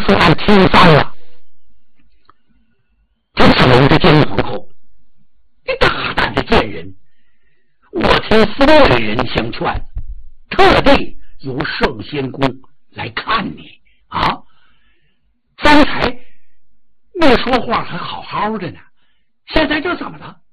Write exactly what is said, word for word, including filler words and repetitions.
说俺听烦了。张三龙这见皇后，你大胆的贱人！我听所有的人相劝，特地由圣仙宫来看你啊！刚才没说话还好好的呢，现在这怎么了？